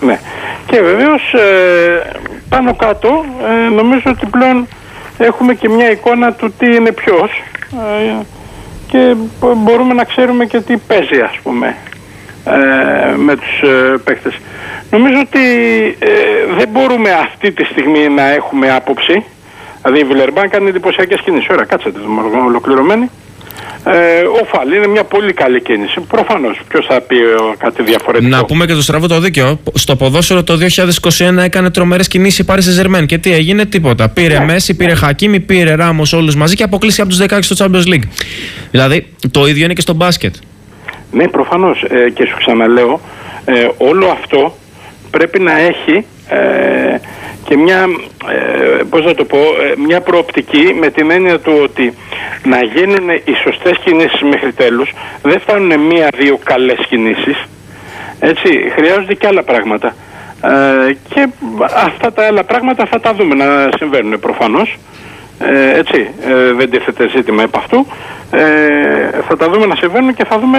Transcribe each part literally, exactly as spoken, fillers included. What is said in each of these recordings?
Ναι. Και βεβαίως ε, πάνω κάτω ε, νομίζω ότι πλέον έχουμε και μια εικόνα του τι είναι ποιος ε, και μπορούμε να ξέρουμε και τι παίζει, ας πούμε, ε, με τους ε, παίκτες. Νομίζω ότι ε, δεν μπορούμε αυτή τη στιγμή να έχουμε άποψη. Δηλαδή η Βιλερμπάν κάνει εντυπωσιακές κινήσεις. Ωραία, κάτσετε το ολοκληρωμένη. Ε, ο Φαλ είναι μια πολύ καλή κίνηση. Προφανώς. Ποιος θα πει ε, κάτι διαφορετικό. Να πούμε και το στραβό το δίκαιο. Στο ποδόσφαιρο το δύο χιλιάδες είκοσι ένα έκανε τρομερές κινήσεις η Paris Saint-Germain. Και τι έγινε, τίποτα. Πήρε ναι. Μέση, πήρε Χακίμι, πήρε Ράμος, όλους μαζί και αποκλείστηκε από τους δεκαέξι στο Champions League. Δηλαδή το ίδιο είναι και στο μπάσκετ. Ναι, προφανώς. Ε, και σου ξαναλέω, ε, όλο αυτό πρέπει να έχει ε, και μια, ε, πώς να το πω, ε, μια προοπτική με την έννοια του ότι να γίνουν οι σωστές κινήσεις μέχρι τέλους. Δεν φτάνουν μία-δύο καλές κινήσεις. Έτσι, χρειάζονται και άλλα πράγματα. Ε, και αυτά τα άλλα πράγματα θα τα δούμε να συμβαίνουν προφανώς. Ε, έτσι, ε, δεν τίθεται ζήτημα επ' αυτού. Ε, θα τα δούμε να συμβαίνουν και θα δούμε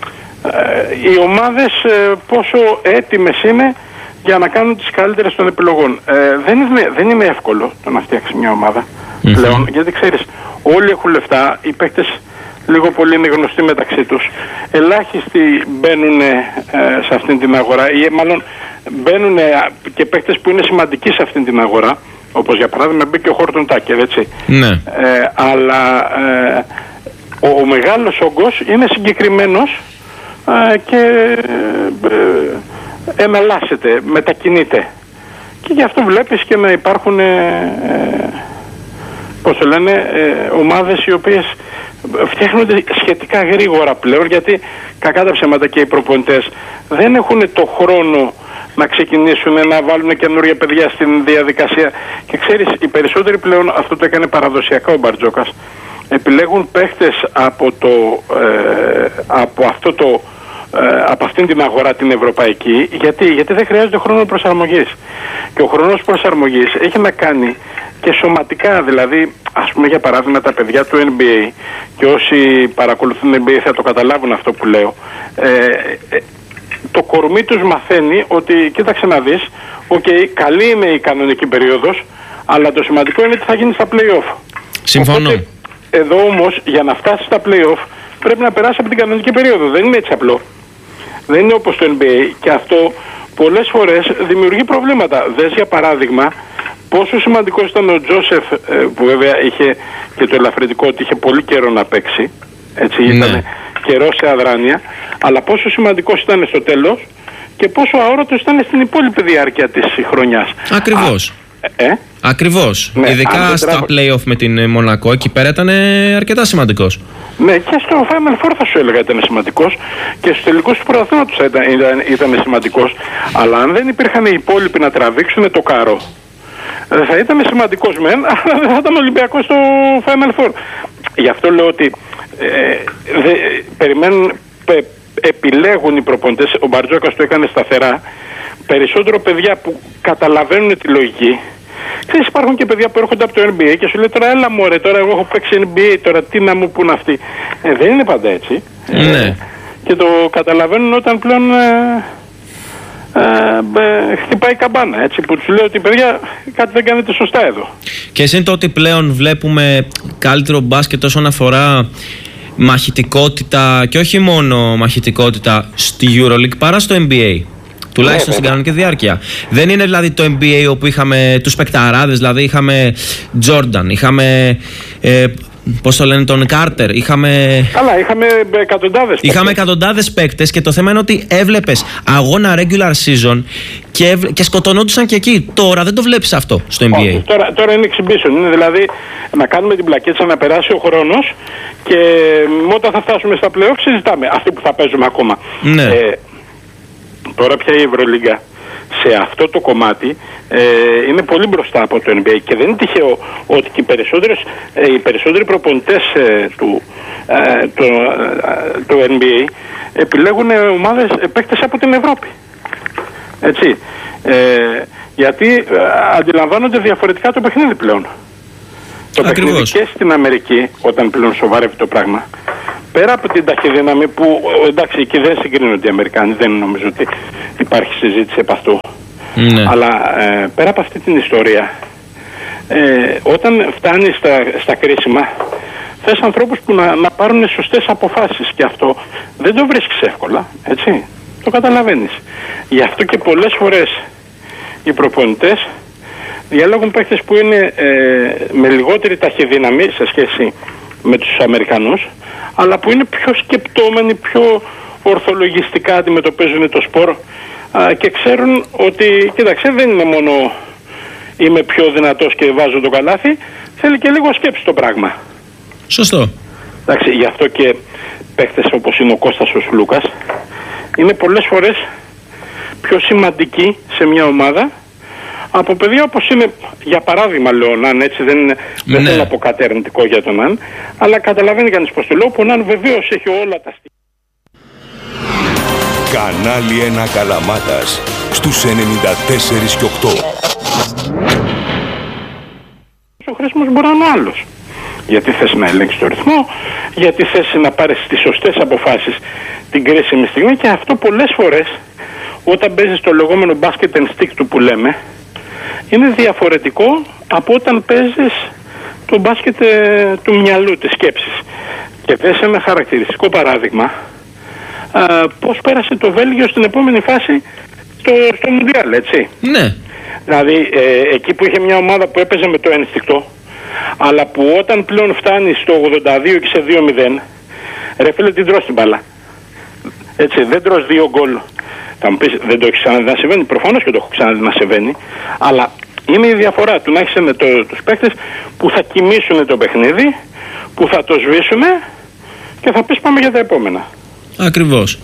ε, οι ομάδες ε, πόσο έτοιμες είναι για να κάνουν τις καλύτερες των επιλογών. Ε, δεν, είναι, δεν είναι εύκολο το να φτιάξει μια ομάδα mm-hmm. πλέον, γιατί ξέρεις, όλοι έχουν λεφτά, οι παίκτες λίγο πολύ είναι γνωστοί μεταξύ τους. Ελάχιστοι μπαίνουν ε, σε αυτήν την αγορά, ή μάλλον μπαίνουν και παίκτες που είναι σημαντικοί σε αυτήν την αγορά, όπως για παράδειγμα μπήκε ο Χόρτον Τάκερ, έτσι. Ναι. Ε, αλλά ε, ο, ο μεγάλος όγκος είναι συγκεκριμένος ε, και ε, εναλλάσσεται, μετακινείται. Και γι' αυτό βλέπεις και να υπάρχουν ε, ε, πώς το λένε, ε, ομάδες οι οποίες φτιάχνονται σχετικά γρήγορα πλέον, γιατί κακά τα ψέματα και οι προπονητές δεν έχουν το χρόνο να ξεκινήσουν να βάλουν καινούργια παιδιά στην διαδικασία. Και ξέρεις, οι περισσότεροι πλέον, αυτό το έκανε παραδοσιακά ο Μπαρτζόκας, επιλέγουν παίχτες από, το, ε, από αυτό το από αυτήν την αγορά την ευρωπαϊκή. Γιατί, γιατί δεν χρειάζεται χρόνο προσαρμογής. Και ο χρόνος προσαρμογής έχει να κάνει και σωματικά. Δηλαδή, ας πούμε για παράδειγμα τα παιδιά του N B A, και όσοι παρακολουθούν το N B A θα το καταλάβουν αυτό που λέω, ε, ε, το κορμί τους μαθαίνει ότι κοίταξε να δεις, okay, καλή είναι η κανονική περίοδος, αλλά το σημαντικό είναι τι θα γίνει στα play-off. Συμφωνώ. Οπότε, εδώ όμως για να φτάσει στα play-off πρέπει να περάσει από την κανονική περίοδο. Δεν είναι έτσι απλό. Δεν είναι όπως το N B A, και αυτό πολλές φορές δημιουργεί προβλήματα. Δες για παράδειγμα πόσο σημαντικός ήταν ο Τζόσεφ, που βέβαια είχε και το ελαφρυντικό ότι είχε πολύ καιρό να παίξει. Έτσι, ναι. Ήταν καιρό σε αδράνεια, αλλά πόσο σημαντικός ήταν στο τέλος και πόσο αόρατος ήταν στην υπόλοιπη διάρκεια της χρονιάς. Ακριβώς. Α, Ε? Ακριβώς. Ναι, ειδικά στα τράβω... play-off με την Μονακό, εκεί πέρα ήταν αρκετά σημαντικός. Ναι, και στο Final Four θα σου έλεγα ήταν σημαντικός, και στους τελικούς του πρωταθλήματος ήταν, ήταν, ήταν σημαντικός. Αλλά αν δεν υπήρχαν οι υπόλοιποι να τραβήξουν το καρό, θα ήταν σημαντικός μεν, αλλά δεν θα ήταν Ολυμπιακός στο Final Four. Γι' αυτό λέω ότι ε, δε, περιμένουν, πε, επιλέγουν οι προπονητές. Ο Μπαρτζόκας το έκανε σταθερά. Περισσότερο παιδιά που καταλαβαίνουν τη λογική. Ξέρεις, υπάρχουν και παιδιά που έρχονται από το N B A και σου λέει τώρα έλα μωρέ, τώρα εγώ έχω παίξει N B A, τώρα τι να μου πούν αυτοί. Ε, δεν είναι πάντα έτσι. Ναι. Ε, και το καταλαβαίνουν όταν πλέον ε, ε, ε, χτυπάει καμπάνα, έτσι, που τους λέει ότι παιδιά κάτι δεν κάνετε σωστά εδώ. Και εσύ είναι το ότι πλέον βλέπουμε καλύτερο μπάσκετ όσον αφορά μαχητικότητα, και όχι μόνο μαχητικότητα στη EuroLeague παρά στο N B A. Τουλάχιστον ναι, στην κανονική διάρκεια. Δεν είναι δηλαδή το N B A όπου είχαμε τους παικταράδες, δηλαδή είχαμε Jordan, είχαμε ε, πώς το λένε, τον Carter, είχαμε... Καλά, είχαμε εκατοντάδες Είχαμε εκατοντάδες παίκτες, και το θέμα είναι ότι έβλεπες αγώνα regular season και, και σκοτωνόντουσαν και εκεί. Τώρα δεν το βλέπεις αυτό στο N B A. Όχι, τώρα, τώρα είναι exhibition, είναι δηλαδή να κάνουμε την πλακέτσα, να περάσει ο χρόνος, και όταν θα φτάσουμε στα play-off συζητάμε αυτοί που θα παίζουμε ακόμα. Ναι. Ε, Τώρα πια η Ευρωλίγκα σε αυτό το κομμάτι ε, είναι πολύ μπροστά από το N B A, και δεν είναι τυχαίο ότι και οι, ε, οι περισσότεροι προπονητές ε, του, ε, το, ε, του N B A επιλέγουν ομάδες παίκτες από την Ευρώπη. Έτσι. Ε, γιατί ε, αντιλαμβάνονται διαφορετικά το παιχνίδι πλέον. Το Ακριβώς. Παιχνίδι και στην Αμερική, όταν πλέον σοβαρεύει το πράγμα, πέρα από την ταχυδύναμη που εντάξει εκεί δεν συγκρίνονται οι Αμερικάνοι, δεν νομίζω ότι υπάρχει συζήτηση επ' αυτού. Ναι. Αλλά ε, πέρα από αυτή την ιστορία, ε, όταν φτάνει στα, στα κρίσιμα, θες ανθρώπους που να, να πάρουν σωστές αποφάσεις, και αυτό δεν το βρίσκεις εύκολα, έτσι, το καταλαβαίνεις. Γι' αυτό και πολλές φορές οι προπονητές διαλέγουν παίκτες που είναι ε, με λιγότερη ταχυδύναμη σε σχέση με τους Αμερικανούς, αλλά που είναι πιο σκεπτόμενοι, πιο ορθολογιστικά αντιμετωπίζουν το σπορ α, και ξέρουν ότι, κοίταξε, δεν είναι μόνο είμαι πιο δυνατός και βάζω το καλάθι, θέλει και λίγο σκέψη το πράγμα. Σωστό. Εντάξει, γι' αυτό και παίκτες όπως είναι ο Κώστας ο Σλούκας είναι πολλές φορές πιο σημαντικοί σε μια ομάδα από παιδιά όπως είναι, για παράδειγμα λέω ο Ναν, έτσι δεν, ναι. δεν θέλω να πω κάτι αρνητικό για τον Ναν, αλλά καταλαβαίνει κανείς πως το λέω, που ο Ναν βεβαίως έχει όλα τα στοιχεία. Κανάλι ένα Καλαμάτας στους ενενήντα τέσσερα και οκτώ. Ο χρήσιμος μπορεί να είναι άλλος. Γιατί θες να ελέγξεις το ρυθμό, γιατί θες να πάρεις τις σωστές αποφάσεις την κρίσιμη στιγμή, και αυτό πολλές φορές όταν παίζεις το λεγόμενο basket and stick του που λέμε, είναι διαφορετικό από όταν παίζεις το μπάσκετ ε, του μυαλού, της σκέψης. Και θες ένα χαρακτηριστικό παράδειγμα, α, πώς πέρασε το Βέλγιο στην επόμενη φάση στο, στο Μουντιάλ, έτσι. Ναι. Δηλαδή ε, εκεί που είχε μια ομάδα που έπαιζε με το ένστικτο, αλλά που όταν πλέον φτάνει στο ογδόντα δύο και σε δύο μηδέν, ρε φίλε, την τρως την μπάλα. Έτσι, δεν τρως δύο γκολ. Θα μου πεις, δεν το έχεις ξαναδεί να συμβαίνει? Προφανώς και το έχω ξαναδεί να συμβαίνει, αλλά είναι η διαφορά του να έχεις με το, τους παίκτες που θα κοιμήσουν το παιχνίδι, που θα το σβήσουν και θα πεις πάμε για τα επόμενα. Ακριβώς.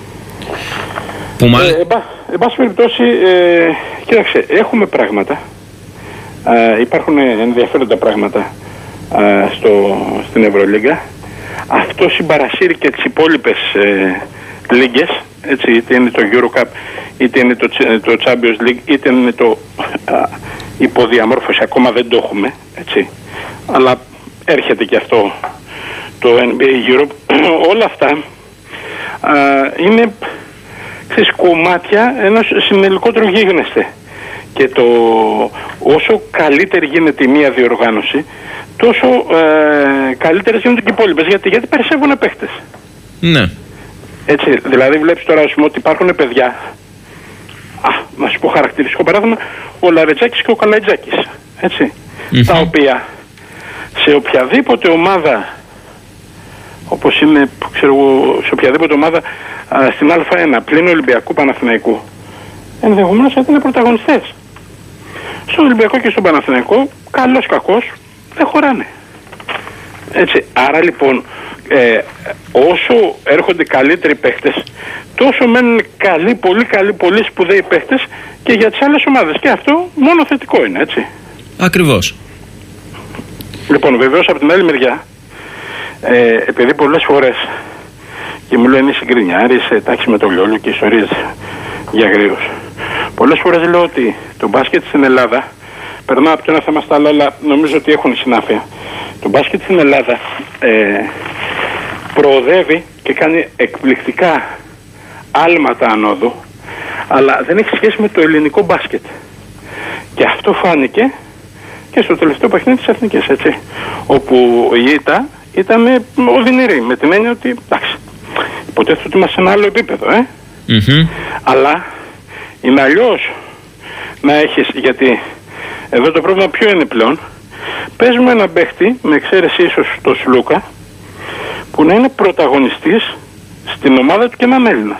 Που μάλ... ε, εν πάση περιπτώσει, ε, κοίταξε, έχουμε πράγματα, ε, υπάρχουν ενδιαφέροντα πράγματα ε, στο, στην Ευρωλίγκα. Αυτό συμπαρασύρει και τις υπόλοιπες ε, λίγκες, έτσι, είτε είναι το Eurocup, είτε είναι το, το Champions League, είτε είναι το α, υποδιαμόρφωση, ακόμα δεν το έχουμε, έτσι, αλλά έρχεται και αυτό το N B A Europe. Όλα αυτά α, είναι, ξέρεις, κομμάτια ενός συνολικότερου γίγνεσθε, και το όσο καλύτερη γίνεται η μία διοργάνωση, τόσο ε, καλύτερες γίνονται και οι υπόλοιπες, γιατί, γιατί περισσεύουν παίχτες. Ναι. Έτσι, δηλαδή βλέπεις τώρα, ας πούμε, ότι υπάρχουν παιδιά, α, να σου πω χαρακτηριστικό παράδειγμα, ο Λαρετζάκης και ο Καλαϊτζάκης, έτσι, mm-hmm. τα οποία σε οποιαδήποτε ομάδα, όπως είναι, ξέρω εγώ, σε οποιαδήποτε ομάδα α, στην Α1 πλην Ολυμπιακού Παναθηναϊκού, ενδεχομένως θα είναι πρωταγωνιστές. Στον Ολυμπιακό και στον Παναθηναϊκό, καλός κακός, δεν χωράνε. Έτσι, άρα λοιπόν, Ε, όσο έρχονται καλύτεροι παίχτες, τόσο μένουν καλοί, πολύ καλοί, πολύ σπουδαίοι παίχτες και για τις άλλες ομάδες, και αυτό μόνο θετικό είναι, έτσι. Ακριβώς. Λοιπόν, βεβαίως από την άλλη μεριά, ε, επειδή πολλές φορές, και μου λένε συγκρινιάρης, εντάξει με το Λιόλιο και ιστορίες για γρήγορους, πολλές φορές λέω ότι το μπάσκετ στην Ελλάδα, περνάω από το ένα θέμα στα άλλα, αλλά νομίζω ότι έχουν συνάφεια. Το μπάσκετ στην Ελλάδα ε, προοδεύει και κάνει εκπληκτικά άλματα ανόδου, αλλά δεν έχει σχέση με το ελληνικό μπάσκετ. Και αυτό φάνηκε και στο τελευταίο παιχνίδι της Εθνικής, έτσι, όπου η ήττα ήταν οδυνηρή, με την έννοια ότι, εντάξει, υποτίθεται ότι είμαστε σε ένα άλλο επίπεδο, ε. Mm-hmm. Αλλά είναι αλλιώς να έχεις, γιατί εδώ το πρόβλημα ποιο είναι πλέον? Παίζουμε έναν παίχτη, με εξαίρεση ίσως το Σλούκα, που να είναι πρωταγωνιστής στην ομάδα του και να είναι Έλληνας.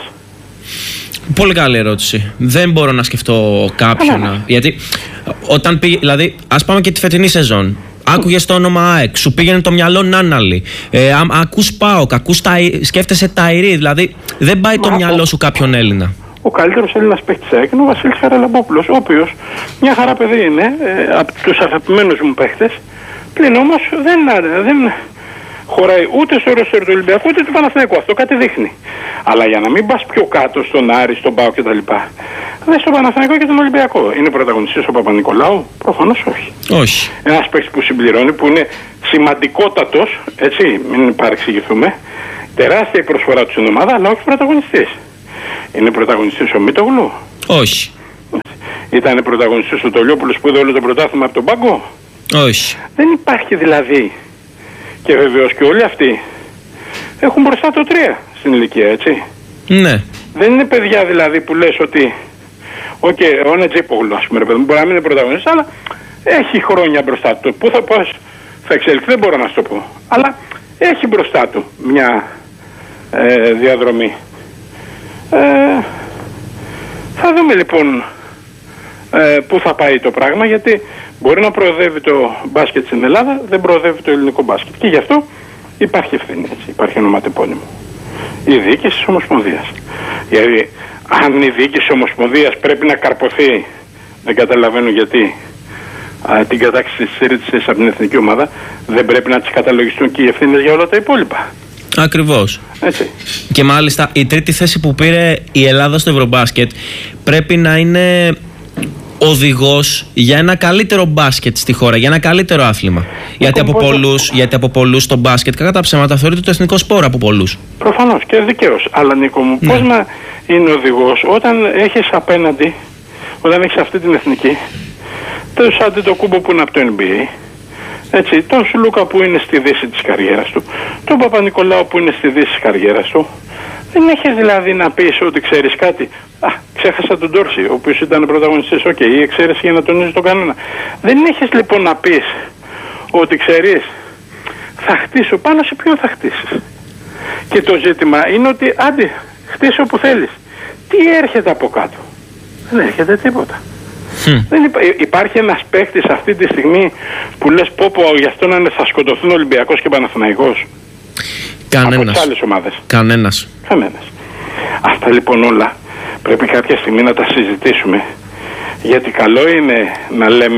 Πολύ καλή ερώτηση. Δεν μπορώ να σκεφτώ κάποιον. Να... Γιατί όταν πήγε, δηλαδή, ας πάμε και τη φετινή σεζόν. Άκουγες το όνομα ΑΕΚ, σου πήγαινε το μυαλό Νάναλη. Ε, α, ακούς ΠΑΟΚ, ακούς τα, σκέφτεσαι Ταϊρή. Δηλαδή, δεν πάει το Μα, μυαλό ο... σου κάποιον Έλληνα. Ο καλύτερος Έλληνας παίκτης ΑΕΚ είναι ο Βασίλης Χαραλαμπόπουλος, ο οποίος μια χαρά παιδί είναι, ε, από τους αγαπημένους μου παίκτες. Πλην όμως δεν, δεν χωράει ούτε στο ρόστερ του Ολυμπιακού ούτε του Παναθηναϊκού. Αυτό κάτι δείχνει. Αλλά για να μην πας πιο κάτω στον Άρη, στον ΠΑΟΚ κτλ. Δες στον Παναθηναϊκό και τον Ολυμπιακό. Είναι πρωταγωνιστής ο Παπα-Νικολάου? Προφανώς όχι. Όχι. Ένας παίκτης που συμπληρώνει, που είναι σημαντικότατος, έτσι, μην παρεξηγηθούμε. Τεράστια η προσφορά του στην ομάδα, αλλά όχι πρωταγωνιστής. Είναι πρωταγωνιστής ο Μίτογλου? Όχι. Ήταν πρωταγωνιστής ο Τολιόπουλος που είδε όλο το πρωτάθλημα από τον πάγκο? Όχι. Δεν υπάρχει δηλαδή. Και βεβαίως και όλοι αυτοί έχουν μπροστά το τρία στην ηλικία, έτσι. Ναι. Δεν είναι παιδιά δηλαδή που λες ότι οκ, okay, ο Νετζίπογλου, ας πούμε, ρε παιδί μου, μπορεί να μην είναι πρωταγωνιστής, αλλά έχει χρόνια μπροστά του. Πού θα πας, θα εξελιχθεί, δεν μπορώ να σου το πω. Αλλά έχει μπροστά του μια ε, διαδρομή. Ε, θα δούμε λοιπόν ε, πού θα πάει το πράγμα, γιατί μπορεί να προοδεύει το μπάσκετ στην Ελλάδα, δεν προοδεύει το ελληνικό μπάσκετ. Και γι' αυτό υπάρχει ευθύνη, έτσι, υπάρχει ονοματεπώνυμο. Η διοίκηση της Ομοσπονδίας. Γιατί αν η διοίκηση της Ομοσπονδίας πρέπει να καρποθεί, δεν καταλαβαίνω γιατί α, την κατάξυση της στήριξης από την εθνική ομάδα, δεν πρέπει να τις καταλογιστούν και οι ευθύνες για όλα τα υπόλοιπα. Ακριβώς. Έτσι. Και μάλιστα η τρίτη θέση που πήρε η Ελλάδα στο Ευρωμπάσκετ πρέπει να είναι οδηγός για ένα καλύτερο μπάσκετ στη χώρα, για ένα καλύτερο άθλημα. Γιατί από, πολλούς, γιατί από πολλούς το μπάσκετ, κατά τα ψέματα, θεωρείται το εθνικό σπόρο από πολλούς. Προφανώς και δικαίως. Αλλά Νίκο μου, ναι. Πώς να είναι οδηγός όταν έχεις απέναντι, όταν έχεις αυτή την εθνική, τον Αντετοκούμπο που είναι από το N B A, έτσι, τον Σουλούκα που είναι στη δύση της καριέρας του, τον Παπα-Νικολάου που είναι στη δύση της καριέρας του. Δεν έχεις δηλαδή να πεις ότι ξέρεις κάτι. Α, ξέχασα τον Ντόρση, ο οποίος ήταν πρωταγωνιστής, οκ, okay, η εξαίρεση για να τονίζει τον κανένα. Δεν έχεις λοιπόν να πεις ότι ξέρεις, θα χτίσω, πάνω σε ποιον θα χτίσεις. Και το ζήτημα είναι ότι άντε, χτίσω όπου θέλεις. Τι έρχεται από κάτω? Δεν έρχεται τίποτα. Mm. Δεν υπά, υπάρχει ένας παίκτης αυτή τη στιγμή που λες πω πω γι' αυτό να είναι, θα σκοτωθούν Ολυμπιακός και Παναθηναϊκός? Κανένας. Από τις άλλες ομάδες. Κανένας. Κανένας. Αυτά λοιπόν όλα πρέπει κάποια στιγμή να τα συζητήσουμε, γιατί καλό είναι να λέμε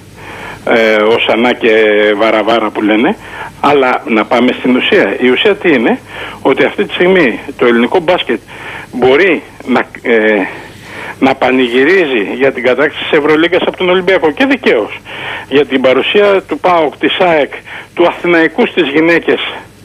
ε, οσανά και βαραβάρα που λένε, αλλά να πάμε στην ουσία. Η ουσία τι είναι? Ότι αυτή τη στιγμή το ελληνικό μπάσκετ μπορεί να, ε, να πανηγυρίζει για την κατάκτηση της Ευρωλίγκας από τον Ολυμπιακό, και δικαίως, για την παρουσία του ΠΑΟΚ, της ΑΕΚ, του Αθηναϊκού στις γυναίκες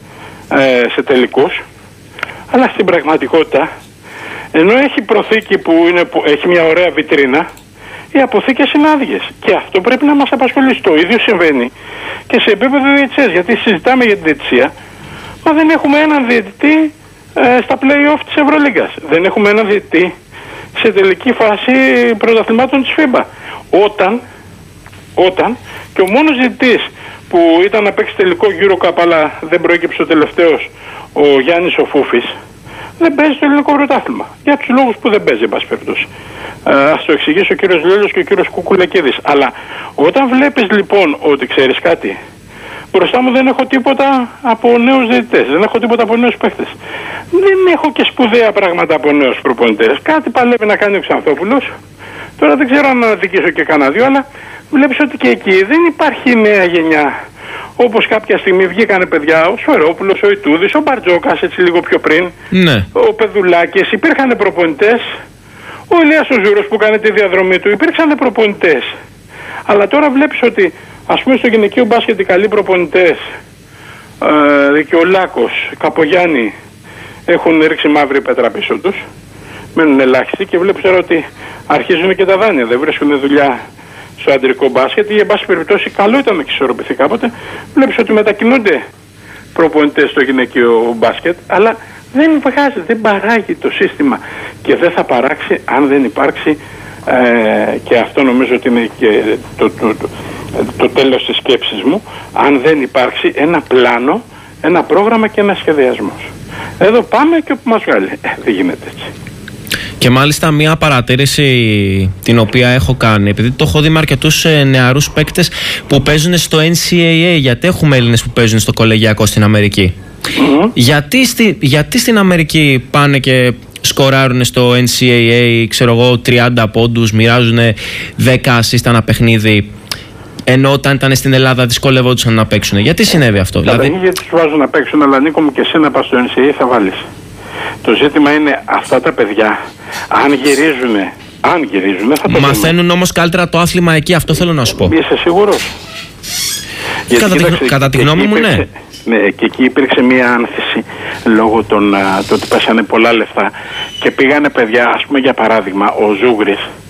ε, σε τελικούς, αλλά στην πραγματικότητα, ενώ έχει προθήκη που, είναι, που έχει μια ωραία βιτρίνα, οι αποθήκες είναι άδειες. Και αυτό πρέπει να μας απασχολήσει. Το ίδιο συμβαίνει και σε επίπεδο διαιτησίας, γιατί συζητάμε για τη διαιτησία, μα δεν έχουμε έναν διαιτητή ε, στα play-off της Ευρωλίγκας. Δεν έχουμε έναν διαιτητή σε τελική φάση πρωταθλημάτων της φίμπα. Όταν, όταν και ο μόνος διαιτητής που ήταν να παίξει τελικό EuroCup, αλλά δεν προέκυψε ο τελευταίος, ο Γιάννης ο Φούφης, δεν παίζει το ελληνικό πρωτάθλημα. Για τους λόγους που δεν παίζει, εν πάση περιπτώσει. Ε, ας το εξηγήσει ο κύριος Λέλος και ο κύριος Κουκουλεκίδης. Αλλά όταν βλέπεις λοιπόν ότι ξέρεις κάτι, μπροστά μου δεν έχω τίποτα από νέους διαιτητές, δεν έχω τίποτα από νέους παίχτες. Δεν έχω και σπουδαία πράγματα από νέους προπονητές. Κάτι παλεύει να κάνει ο Ξανθόπουλος. Τώρα δεν ξέρω αν αδικήσω και κανένα δυο, αλλά βλέπεις ότι και εκεί δεν υπάρχει νέα γενιά. Όπως κάποια στιγμή βγήκανε παιδιά, ο Σφερόπουλος, ο Ιτούδης, ο Μπαρτζόκας, έτσι λίγο πιο πριν, ναι. Ο Πεδουλάκης, υπήρχαν προπονητές, ο Ηλίας ο Ζούρος που κάνει τη διαδρομή του, υπήρξαν προπονητές. Αλλά τώρα βλέπεις ότι, ας πούμε, στο γυναικείο μπάσκετ οι καλοί προπονητές, ε, Δικαιολάκος, Καπογιάννη, έχουν ρίξει μαύρη πέτρα πίσω τους, μένουν ελάχιστοι και βλέπεις τώρα ότι αρχίζουν και τα δάνεια, δεν βρίσκουν δουλειά στο αντρικό μπάσκετ, ή εν πάση περιπτώσει καλό ήταν να εξισορροπηθεί κάποτε. Βλέπεις ότι μετακινούνται προπονητές στο γυναικείο μπάσκετ, αλλά δεν βγάζει, δεν παράγει το σύστημα και δεν θα παράξει αν δεν υπάρξει ε, και αυτό νομίζω ότι είναι και το, το, το, το τέλος της σκέψης μου, αν δεν υπάρξει ένα πλάνο, ένα πρόγραμμα και ένα σχεδιασμός. Εδώ πάμε και όπου μας βγάλει. Ε, δεν γίνεται έτσι. Και μάλιστα μια παρατήρηση την οποία έχω κάνει, επειδή το έχω δει με αρκετούς ε, νεαρούς παίκτες που παίζουν στο N C A A, γιατί έχουμε Έλληνες που παίζουν στο κολεγιακό στην Αμερική. Mm-hmm. Γιατί, στη, γιατί στην Αμερική πάνε και σκοράρουν στο N C A A, ξέρω εγώ, τριάντα πόντους, μοιράζουν δέκα assist ένα παιχνίδι, ενώ όταν ήταν στην Ελλάδα δυσκολεύονταν να παίξουν? Γιατί συνέβη αυτό? Δηλαδή... δηλαδή... γιατί τους βάζουν να παίξουν, αλλά Νίκο μου και εσύ να πας στο N C A A θα βάλεις. Το ζήτημα είναι αυτά τα παιδιά, αν γυρίζουνε, αν γυρίζουνε θα το μαθαίνουν όμως καλύτερα το άθλημα εκεί, αυτό θέλω να σου πω. Είσαι σίγουρος? Κατά, τη, κατά τη γνώμη μου, υπήρξε, ναι. ναι. Και εκεί υπήρξε μια άνθηση λόγω των, το ότι πέσανε πολλά λεφτά και πήγανε παιδιά, ας πούμε για παράδειγμα, ο Ζούγρης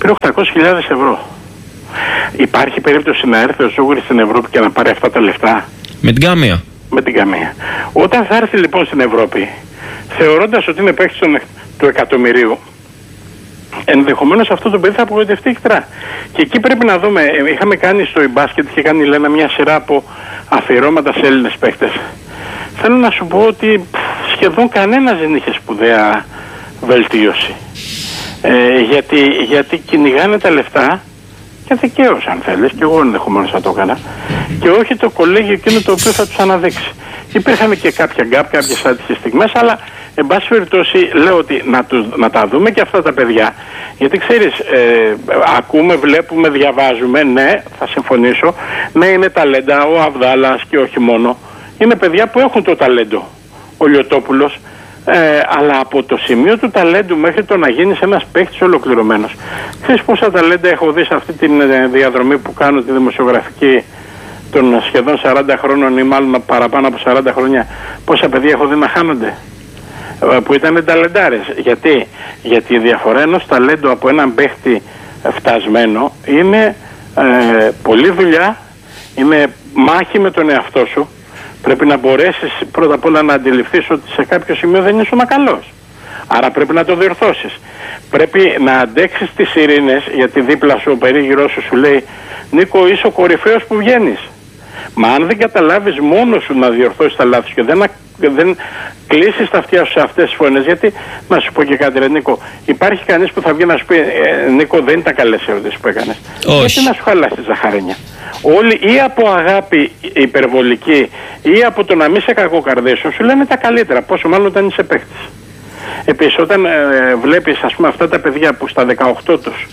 πήρε οκτακόσιες χιλιάδες ευρώ. Υπάρχει περίπτωση να έρθει ο Ζούγρης στην Ευρώπη και να πάρει αυτά τα λεφτά? Με την καμία. Με την καμία. Όταν θα έρθει λοιπόν στην Ευρώπη, θεωρώντας ότι είναι παίκτης του εκατομμυρίου, ενδεχομένως αυτό το παιδί θα απογοητευτεί εκτρά. Και εκεί πρέπει να δούμε, είχαμε κάνει στο μπάσκετ, είχε κάνει Λένα μια σειρά από αφιερώματα σε Έλληνες παίκτες. Θέλω να σου πω ότι σχεδόν κανένας δεν είχε σπουδαία βελτίωση. Ε, γιατί, γιατί κυνηγάνε τα λεφτά και δικαίως αν θέλεις, και εγώ ενδεχομένως θα το έκανα, και όχι το κολέγιο εκείνο το οποίο θα τους αναδείξει. Υπήρχαν και κάποια γκάπ, κάποιες άτυχες στιγμές, αλλά εν πάση περιπτώσει λέω ότι να, τους, να τα δούμε και αυτά τα παιδιά, γιατί ξέρεις, ε, ακούμε, βλέπουμε, διαβάζουμε, ναι, θα συμφωνήσω, ναι, είναι ταλέντα, ο Αβδάλας και όχι μόνο, είναι παιδιά που έχουν το ταλέντο, ο Λιωτόπουλος, ε, αλλά από το σημείο του ταλέντου μέχρι το να γίνεις ένας παίκτης ολοκληρωμένος. Ξέρεις πόσα ταλέντα έχω δει σε αυτή τη διαδρομή που κάνω τη δημοσιογραφική των σχεδόν σαράντα χρόνων ή μάλλον παραπάνω από σαράντα χρόνια, πόσα παιδιά έχω δει να χάνονται, που ήταν ταλεντάρες. Γιατί, γιατί η διαφορά ενός ταλέντου από έναν παίχτη φτασμένο είναι ε, πολλή δουλειά, είναι μάχη με τον εαυτό σου. Πρέπει να μπορέσεις πρώτα απ' όλα να αντιληφθείς ότι σε κάποιο σημείο δεν ήσουν καλός. Άρα πρέπει να το διορθώσεις. Πρέπει να αντέξεις τις ειρήνες, γιατί δίπλα σου ο περίγυρός σου σου λέει Νίκο, είσαι ο κορυφαίος που βγαίνεις. Μα αν δεν καταλάβεις μόνος σου να διορθώσεις τα λάθη και δεν, δεν κλείσεις τα αυτιά σου σε αυτές τις φωνές, γιατί να σου πω και κάτι ρε Νίκο, υπάρχει κανείς που θα βγει να σου πει ε, Νίκο, δεν ήταν καλές ερωτήσεις που έκανες? Όχι. Γιατί να σου χαλάσει τη ζαχαρένια? Όλοι ή από αγάπη υπερβολική ή από το να μην σε κακοκαρδίσουν σου λένε τα καλύτερα, πόσο μάλλον όταν είσαι παίκτης. Επίσης όταν ε, βλέπεις ας πούμε αυτά τα παιδιά που στα δεκαοκτώ τους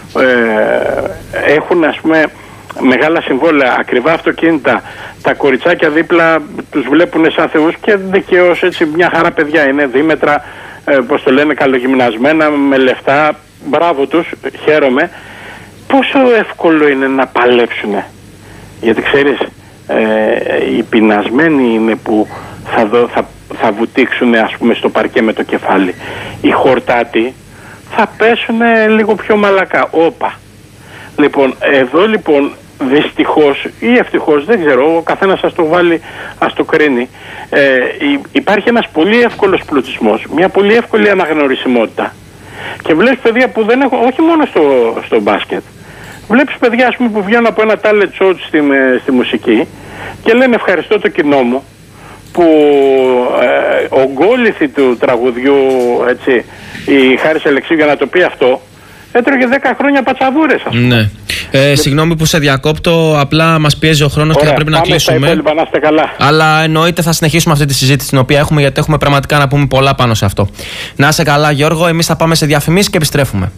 ε, έχουν ας πούμε μεγάλα συμβόλαια, ακριβά αυτοκίνητα, τα κοριτσάκια δίπλα τους βλέπουν σαν θεούς και δικαίως, έτσι μια χαρά παιδιά είναι, δίμετρα, ε, πώς το λένε, καλογυμνασμένα, με λεφτά, μπράβο τους, χαίρομαι. Πόσο εύκολο είναι να παλέψουνε? Γιατί ξέρεις, ε, οι πεινασμένοι είναι που θα, δω, θα, θα βουτήξουν ας πούμε στο παρκέ με το κεφάλι. Οι χορτάτοι θα πέσουν λίγο πιο μαλακά. Όπα. Λοιπόν, εδώ λοιπόν δυστυχώς ή ευτυχώς, δεν ξέρω, ο καθένας ας το βάλει, ας το κρίνει, ε, υπάρχει ένας πολύ εύκολος πλουτισμός, μια πολύ εύκολη αναγνωρισιμότητα. Και βλέπεις παιδιά που δεν έχουν, όχι μόνο στο, στο μπάσκετ, βλέπεις παιδιά ας πούμε, που βγαίνουν από ένα talent show στη, στη μουσική και λένε ευχαριστώ το κοινό μου που ε, ο γκόληθη του τραγουδιού, έτσι, η Χάρης Αλεξίου, για να το πει αυτό, έτρωγε δέκα χρόνια πατσαβούρες, ας πούμε. Ναι. Ε, συγγνώμη που σε διακόπτω, απλά μας πιέζει ο χρόνος και θα πρέπει να κλείσουμε. Στα υπόλοιπα, να είστε καλά. Αλλά εννοείται θα συνεχίσουμε αυτή τη συζήτηση την οποία έχουμε, γιατί έχουμε πραγματικά να πούμε πολλά πάνω σε αυτό. Να είσαι καλά, Γιώργο. Εμείς θα πάμε σε διαφημίσεις και επιστρέφουμε.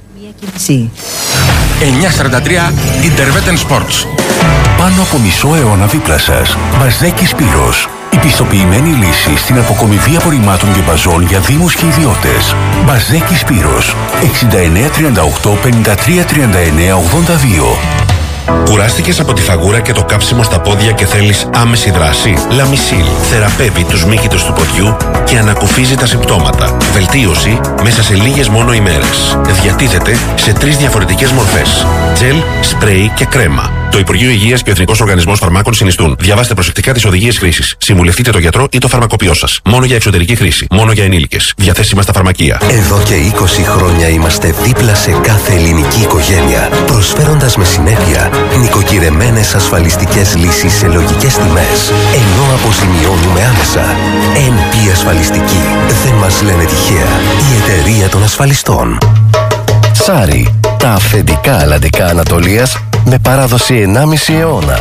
εννιακόσια σαράντα τρία Interveten Sports. Πάνω από μισό αιώνα δίπλα σας. Μπαζέκης Σπύρος. Η πιστοποιημένη λύση στην αποκομιδή απορριμμάτων και μπαζών για δήμους και ιδιώτες. Μπαζέκης Σπύρος. εξήντα εννέα τριάντα οκτώ πενήντα τρία τριάντα εννέα ογδόντα δύο. Κουράστηκες από τη φαγούρα και το κάψιμο στα πόδια και θέλεις άμεση δράση? Λαμισίλ θεραπεύει τους μύκητους του ποδιού και ανακουφίζει τα συμπτώματα. Βελτίωση μέσα σε λίγες μόνο ημέρες. Διατίθεται σε τρεις διαφορετικές μορφές: τζελ, σπρέι και κρέμα. Το Υπουργείο Υγείας και ο Εθνικός Οργανισμός Φαρμάκων συνιστούν. Διαβάστε προσεκτικά τις οδηγίες χρήσης. Συμβουλευτείτε τον γιατρό ή το φαρμακοποιό σας. Μόνο για εξωτερική χρήση. Μόνο για ενήλικες. Διαθέσιμα στα φαρμακεία. Εδώ και είκοσι χρόνια είμαστε δίπλα σε κάθε ελληνική οικογένεια, προσφέροντας με συνέπεια νοικοκυρεμένες ασφαλιστικές λύσεις σε λογικές τιμές, ενώ αποζημιώνουμε άμεσα. εν πι Ασφαλιστική. Δεν μας λένε τυχαία. Η εταιρεία των ασφαλιστών. Σάρι. Τα αυθεντικά αλλαντικά Ανατολίας με παράδοση ενάμιση αιώνα.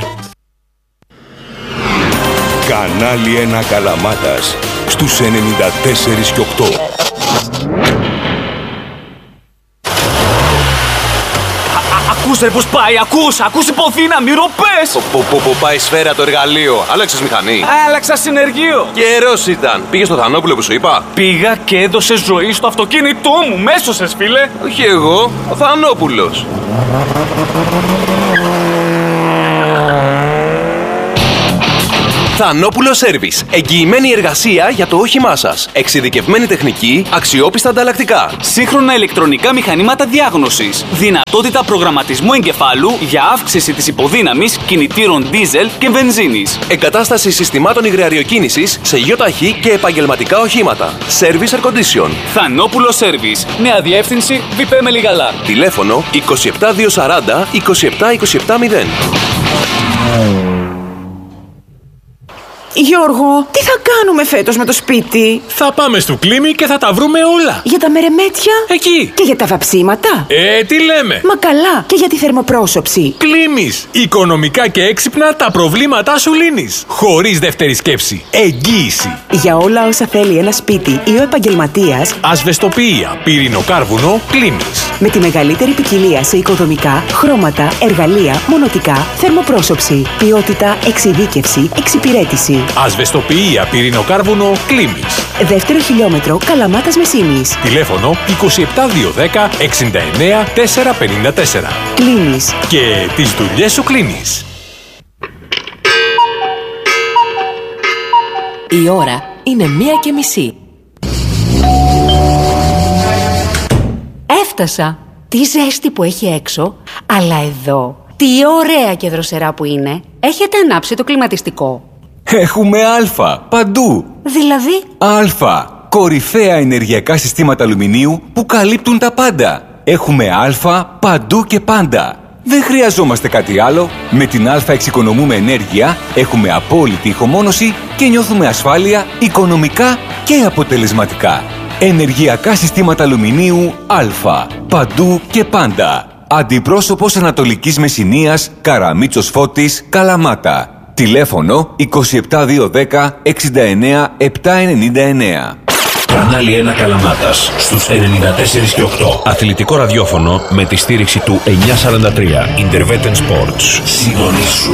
Κανάλι ένα Καλαμάτας στους ενενήντα τέσσερα και οκτώ. Ακούς ρε πως πάει, ακούς, ακούς υποθήνα, μη ροπές! Πού πάει σφαίρα το εργαλείο, άλλαξες μηχανή? Άλλαξα συνεργείο! Καιρός ήταν, πήγες στο Θανόπουλο που σου είπα? Πήγα και έδωσε ζωή στο αυτοκίνητό μου, μέσωσες φίλε! Όχι εγώ, ο Θανόπουλος. Θανόπουλο Σέρβις. Εγγυημένη εργασία για το όχημά σας. Εξειδικευμένη τεχνική, αξιόπιστα ανταλλακτικά. Σύγχρονα ηλεκτρονικά μηχανήματα διάγνωσης. Δυνατότητα προγραμματισμού εγκεφάλου για αύξηση της υποδύναμης κινητήρων δίζελ και βενζίνης. Εγκατάσταση συστημάτων υγραεριοκίνησης σε γιοταχή και επαγγελματικά οχήματα. Service Air Condition. Θανόπουλο Σέρβις. Νέα διεύθυνση Βιπέ Μελιγαλά. Τηλέφωνο είκοσι επτά διακόσια σαράντα είκοσι επτά είκοσι επτά μηδέν. Γιώργο, τι θα κάνουμε φέτος με το σπίτι? Θα πάμε στο Κλίμι και θα τα βρούμε όλα. Για τα μερεμέτια? Εκεί. Και για τα βαψίματα? Ε, τι λέμε. Μα καλά, και για τη θερμοπρόσωψη. Κλίμις. Οικονομικά και έξυπνα τα προβλήματά σου λύνεις. Χωρίς δεύτερη σκέψη. Εγγύηση. Για όλα όσα θέλει ένα σπίτι ή ο επαγγελματίας. Ασβεστοποιία, πυρηνοκάρβουνο, Κλίμις. Με τη μεγαλύτερη ποικιλία σε οικοδομικά, χρώματα, εργαλεία, μονοτικά, θερμοπρόσωψη, ποιότητα, εξειδίκευση, εξυπηρέτηση. Ασβεστοποιία, πυρηνοκάρβουνο, Κλίμις. Δεύτερο χιλιόμετρο, Καλαμάτας Μεσίνης. Τηλέφωνο είκοσι επτά διακόσια δέκα εξήντα εννέα τετρακόσια πενήντα τέσσερα. Κλίμις. Και τις δουλειές σου κλείνεις. Η ώρα είναι μία και μισή. Έφτασα. Τι ζέστη που έχει έξω, αλλά εδώ, τι ωραία και δροσερά που είναι. Έχετε ανάψει το κλιματιστικό? Έχουμε Α παντού. Δηλαδή? Α. Κορυφαία ενεργειακά συστήματα αλουμινίου που καλύπτουν τα πάντα. Έχουμε Α παντού και πάντα. Δεν χρειαζόμαστε κάτι άλλο. Με την Α εξοικονομούμε ενέργεια, έχουμε απόλυτη ηχομόνωση και νιώθουμε ασφάλεια οικονομικά και αποτελεσματικά. Ενεργειακά συστήματα αλουμινίου Α. Παντού και πάντα. Αντιπρόσωπος Ανατολικής Μεσσηνίας, Καραμίτσος Φώτης, Καλαμάτα. Τηλέφωνο είκοσι επτά διακόσια δέκα εξήντα εννέα επτακόσια ενενήντα εννέα. Κανάλι ένα Καλαμάτας στους ενενήντα τέσσερα και οκτώ. Αθλητικό ραδιόφωνο με τη στήριξη του εννιακόσια σαράντα τρία. Intervetten Sports. Συντονίσου.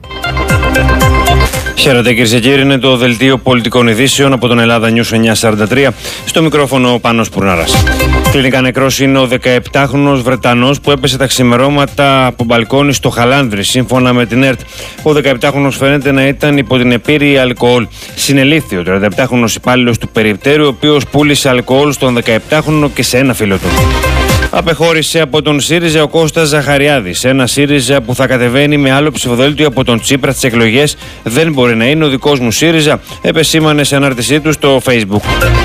Χαίρετε κυρίες και κύριοι, είναι το δελτίο πολιτικών ειδήσεων από τον Ελλάδα News εννιακόσια σαράντα τρία. Στο μικρόφωνο ο Πάνος Πουρνάρας. Κλινικά νεκρός είναι ο δεκαεπτάχρονος Βρετανός που έπεσε τα ξημερώματα από μπαλκόνι στο Χαλάνδρι. Σύμφωνα με την ΕΡΤ, ο δεκαεπτάχρονος φαίνεται να ήταν υπό την επίρρρεια αλκοόλ. Συνελήφθη ο τριανταεπτάχρονος υπάλληλος του περιπτέρου, ο οποίος πούλησε αλκοόλ στον δεκαεπτάχρονο και σε ένα φίλο του. Απεχώρησε από τον ΣΥΡΙΖΑ ο Κώστας Ζαχαριάδης. Ένα ΣΥΡΙΖΑ που θα κατεβαίνει με άλλο ψηφοδέλτιο από τον Τσίπρα στις εκλογές δεν μπορεί να είναι ο δικός μου ΣΥΡΙΖΑ, επεσήμανε σε ανάρτησή του στο Facebook.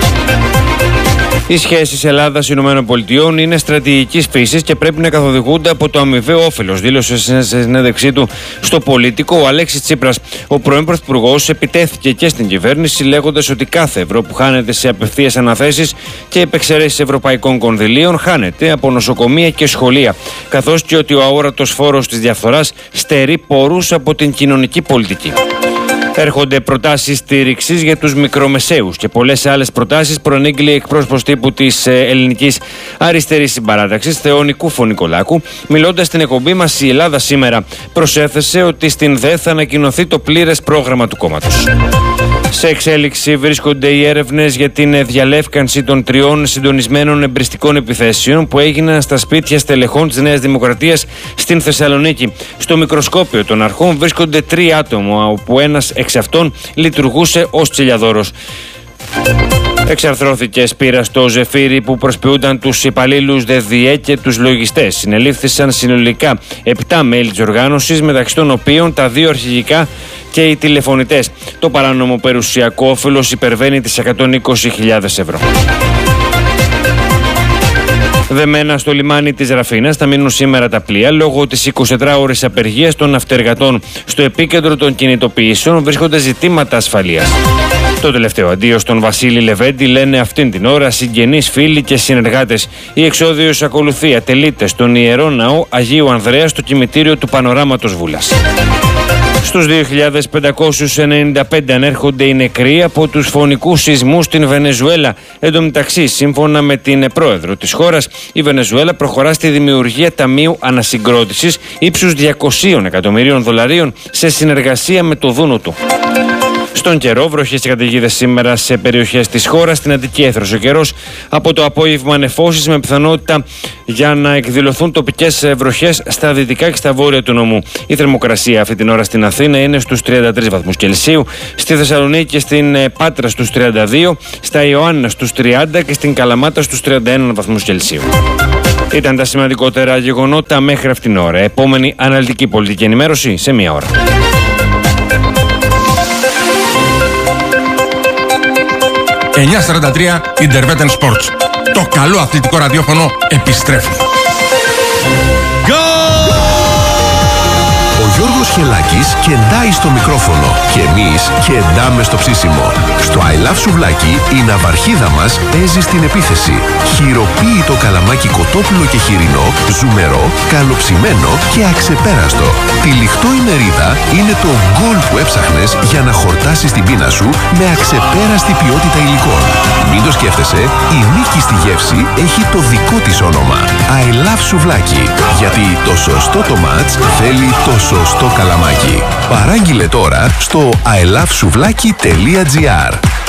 Οι σχέσεις Ελλάδας-Ηνωμένων είναι στρατηγικής φύσης και πρέπει να καθοδηγούνται από το αμοιβαίο όφελος, δήλωσε σε συνέντευξή του στο Πολίτικο ο Αλέξης Τσίπρας. Ο πρώην Πρωθυπουργός επιτέθηκε και στην κυβέρνηση, λέγοντας ότι κάθε ευρώ που χάνεται σε απευθείας αναθέσεις και επεξαιρέσεις ευρωπαϊκών κονδυλίων χάνεται από νοσοκομεία και σχολεία, καθώς και ότι ο αόρατος φόρος της διαφθοράς στερεί πόρους από την κοινωνική πολιτική. Έρχονται προτάσεις στήριξης για τους μικρομεσαίους και πολλές άλλες προτάσεις, προανήγγειλε εκπρόσωπος τύπου της ελληνικής αριστερής συμπαράταξης Θεό Νικολάκου. Μιλώντας στην εκπομπή μας η Ελλάδα σήμερα, προσέθεσε ότι στην ΔΕ θα ανακοινωθεί το πλήρες πρόγραμμα του κόμματος. Σε εξέλιξη βρίσκονται οι έρευνες για την διαλεύκανση των τριών συντονισμένων εμπριστικών επιθέσεων που έγιναν στα σπίτια στελεχών της Νέας Δημοκρατίας στην Θεσσαλονίκη. Στο μικροσκόπιο των αρχών βρίσκονται τρία άτομα, όπου ένας εξ αυτών λειτουργούσε ως τσιλιαδόρος. Εξαρθρώθηκε σπήρα στο Ζεφύρι που προσποιούνταν τους υπαλλήλους ΔΕΔΙΕ και τους λογιστές. Συνελήφθησαν συνολικά επτά μέλη της οργάνωσης, μεταξύ των οποίων τα δύο αρχηγικά και οι τηλεφωνητές. Το παράνομο περιουσιακό όφελος υπερβαίνει τις εκατόν είκοσι χιλιάδες ευρώ. Δεμένα στο λιμάνι της Ραφίνας θα μείνουν σήμερα τα πλοία λόγω της εικοσιτετράωρης απεργίας των ναυτεργατών. Στο επίκεντρο των κινητοποιήσεων βρίσκονται ζητήματα ασφαλείας. Το τελευταίο αντίο στον Βασίλη Λεβέντη λένε αυτήν την ώρα συγγενείς, φίλοι και συνεργάτες. Η εξόδιος ακολουθεί ατελείται στον Ιερό Ναό Αγίου Ανδρέα στο κημητήριο του Πανοράματος Βούλας. Στους δύο χιλιάδες πεντακόσιους ενενήντα πέντε ανέρχονται οι νεκροί από τους φωνικούς σεισμούς στην Βενεζουέλα. Εν τω μεταξύ, σύμφωνα με την πρόεδρο της χώρας, η Βενεζουέλα προχωρά στη δημιουργία ταμείου ανασυγκρότησης ύψους διακόσια εκατομμυρίων δολαρίων σε συνεργασία με το δούνο του. Στον καιρό, βροχές και καταιγίδες σήμερα σε περιοχές της χώρας. Στην Αττική έθρωσε ο καιρός. Από το απόγευμα νεφώσεις με πιθανότητα για να εκδηλωθούν τοπικές βροχές στα δυτικά και στα βόρεια του νομού. Η θερμοκρασία αυτή την ώρα στην Αθήνα είναι στους τριάντα τρεις βαθμούς Κελσίου, στη Θεσσαλονίκη και στην Πάτρα στους τριάντα δύο, στα Ιωάννα στους τριάντα και στην Καλαμάτα στους τριάντα ένα βαθμούς Κελσίου. Ήταν τα σημαντικότερα γεγονότα μέχρι αυτήν την ώρα. Επόμενη αναλυτική πολιτική ενημέρωση σε μία ώρα. εννιά σαράντα τρία Intervetten Sports. Το καλό αθλητικό ραδιόφωνο επιστρέφει. Ο Γιώργος Χελάκης κεντάει στο μικρόφωνο και εμείς κεντάμε στο ψήσιμο. Στο I Love Σουβλάκι η ναυαρχίδα μας παίζει στην επίθεση. Χειροποίητο καλαμάκι κοτόπουλο και χοιρινό, ζουμερό, καλοψημένο και αξεπέραστο. Τυλιχτό ημερίδα είναι το γκολ που έψαχνες για να χορτάσεις την πείνα σου με αξεπέραστη ποιότητα υλικών. Μην το σκέφτεσαι, η νίκη στη γεύση έχει το δικό της όνομα. I Love Σουβλάκι. Γιατί το σωστό το μάτς θέλει το σωστό καλαμάκι. Παράγγειλε τώρα στο i love souvlaki τελεία gr.